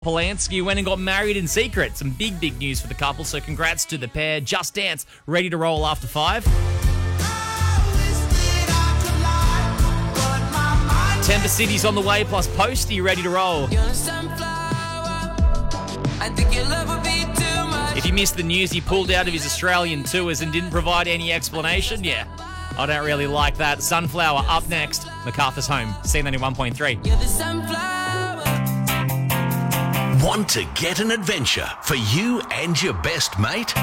Polanski went and got married in secret. Some big news for the couple, so congrats to the pair. Just Dance, ready to roll after 5. Timber City's on the way, plus Posty ready to roll. If you missed the news, he pulled out of his Australian tours and didn't provide any explanation. Yeah, I don't really like that. Sunflower up next. MacArthur's Home, C91.3. Want to get an adventure for you and your best mate?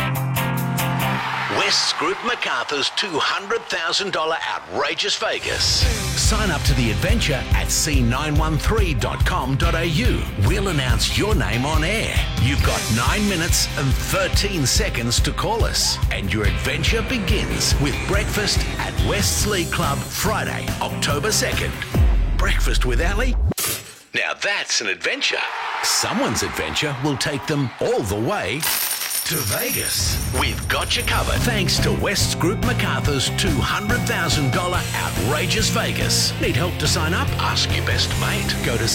West's Group MacArthur's $200,000 Outrageous Vegas. Sign up to the adventure at c913.com.au. We'll announce your name on air. You've got 9 minutes and 13 seconds to call us. And your adventure begins with breakfast at West's League Club Friday, October 2nd. Breakfast with Ali? Now that's an adventure. Someone's adventure will take them all the way to Vegas. We've got you covered thanks to West's Group MacArthur's $200,000 Outrageous Vegas. Need help to sign up? Ask your best mate. Go to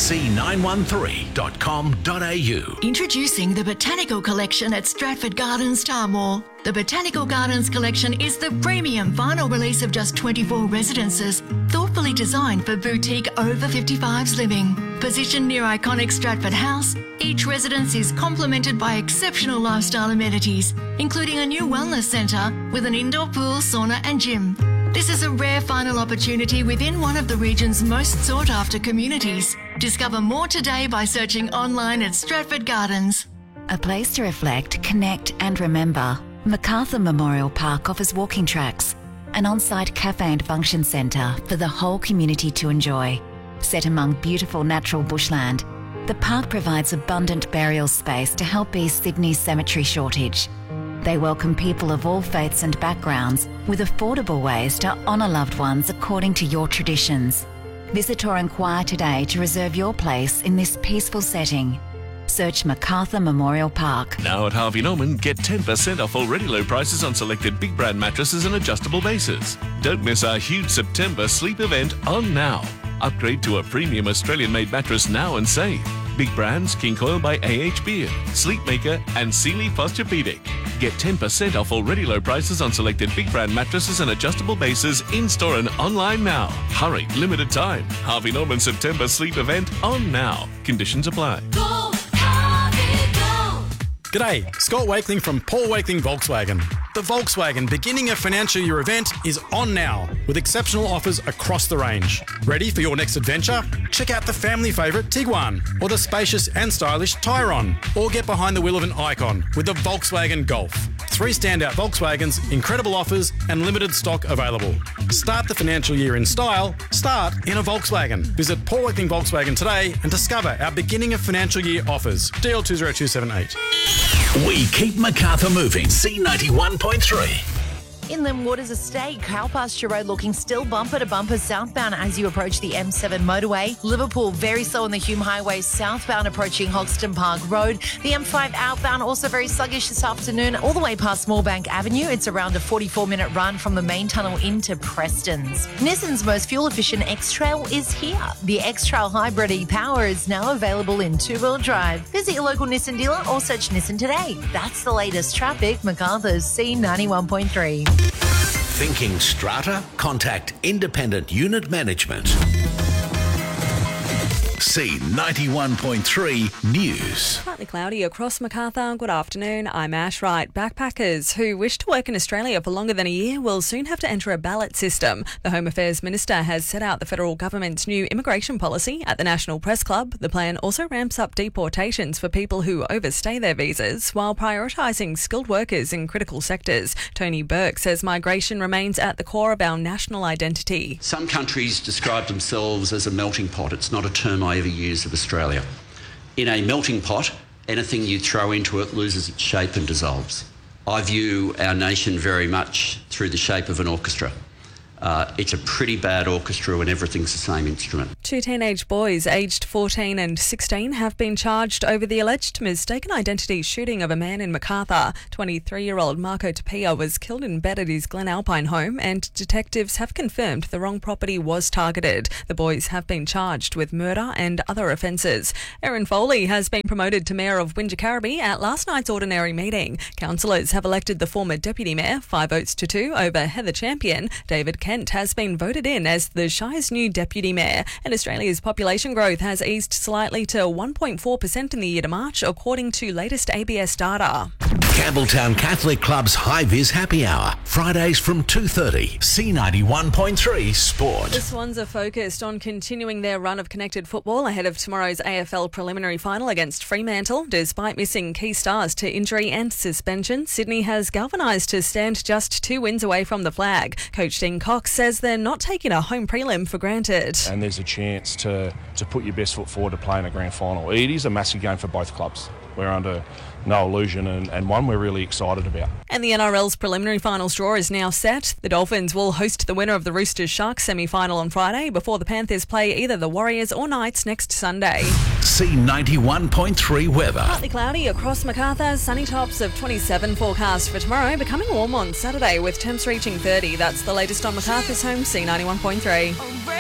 c913.com.au. Introducing the Botanical Collection at Stratford Gardens Starmore. The Botanical Gardens Collection is the premium vinyl release of just 24 residences, thoughtfully designed for boutique over 55s living. Positioned near iconic Stratford House, each residence is complemented by exceptional lifestyle amenities, including a new wellness centre with an indoor pool, sauna and gym. This is a rare final opportunity within one of the region's most sought-after communities. Discover more today by searching online at Stratford Gardens. A place to reflect, connect and remember. MacArthur Memorial Park offers walking tracks, an on-site cafe and function centre for the whole community to enjoy. Set among beautiful natural bushland, the park provides abundant burial space to help ease Sydney's cemetery shortage. They welcome people of all faiths and backgrounds with affordable ways to honour loved ones according to your traditions. Visit or inquire today to reserve your place in this peaceful setting. Search MacArthur Memorial Park. Now at Harvey Norman, get 10% off already low prices on selected big brand mattresses and adjustable bases. Don't miss our huge September sleep event on now. Upgrade to a premium Australian-made mattress now and save. Big brands, King Coil by AH Beard, Sleepmaker and Sealy Posturepedic. Get 10% off already low prices on selected big brand mattresses and adjustable bases in-store and online now. Hurry, limited time. Harvey Norman September sleep event on now. Conditions apply. G'day, Scott Wakeling from Paul Wakeling Volkswagen. The Volkswagen beginning of financial year event is on now with exceptional offers across the range. Ready for your next adventure? Check out the family favourite Tiguan or the spacious and stylish Tyron, or get behind the wheel of an icon with the Volkswagen Golf. 3 standout Volkswagens, incredible offers and limited stock available. Start the financial year in style. Start in a Volkswagen. Visit Paul Wakeling Volkswagen today and discover our beginning of financial year offers. DL 20278. We keep MacArthur moving. C91.3. Inland Waters Estate, Cow Pasture Road looking still bumper to bumper southbound as you approach the M7 motorway. Liverpool very slow on the Hume Highway southbound approaching Hoxton Park Road. The M5 outbound also very sluggish this afternoon all the way past Smallbank Avenue. It's around a 44-minute run from the main tunnel into Preston's. Nissan's most fuel-efficient X-Trail is here. The X-Trail Hybrid e-Power is now available in 2-wheel drive. Visit your local Nissan dealer or search Nissan today. That's the latest traffic. MacArthur's C91.3. Thinking strata? Contact Independent Unit Management. C91.3 News. Partly cloudy across MacArthur. Good afternoon. I'm Ash Wright. Backpackers who wish to work in Australia for longer than a year will soon have to enter a ballot system. The Home Affairs Minister has set out the federal government's new immigration policy at the National Press Club. The plan also ramps up deportations for people who overstay their visas while prioritising skilled workers in critical sectors. Tony Burke says migration remains at the core of our national identity. Some countries describe themselves as a melting pot. It's not a term I ever use of Australia. In a melting pot, anything you throw into it loses its shape and dissolves. I view our nation very much through the shape of an orchestra. It's a pretty bad orchestra when everything's the same instrument. 2 teenage boys aged 14 and 16 have been charged over the alleged mistaken identity shooting of a man in Macarthur. 23-year-old Marco Tapia was killed in bed at his Glen Alpine home, and detectives have confirmed the wrong property was targeted. The boys have been charged with murder and other offences. Erin Foley has been promoted to Mayor of Wingecarribee at last night's ordinary meeting. Councillors have elected the former Deputy Mayor 5 votes to 2 over Heather Champion. David Kent has been voted in as the Shire's new Deputy Mayor, and Australia's population growth has eased slightly to 1.4% in the year to March, according to latest ABS data. Campbelltown Catholic Club's High Vis Happy Hour, Fridays from 2:30. C91.3 Sport. The Swans are focused on continuing their run of connected football ahead of tomorrow's AFL preliminary final against Fremantle. Despite missing key stars to injury and suspension, Sydney has galvanised to stand just 2 wins away from the flag. Coach Dean Cox says they're not taking a home prelim for granted. And there's a chance to put your best foot forward to play in a grand final. It is a massive game for both clubs. We're under no illusion and one we're really excited about. And the NRL's preliminary finals draw is now set. The Dolphins will host the winner of the Roosters Sharks semi-final on Friday before the Panthers play either the Warriors or Knights next Sunday. C91.3 weather. Partly cloudy across Macarthur, sunny tops of 27 forecast for tomorrow, becoming warm on Saturday with temps reaching 30. That's the latest on Macarthur's home, C91.3.